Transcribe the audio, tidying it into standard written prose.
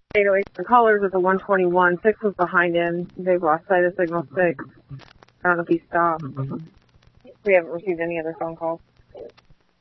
808. The caller's at the 121. 6 was behind him. They've lost sight of signal 6. I don't know if he stopped. We haven't received any other phone calls.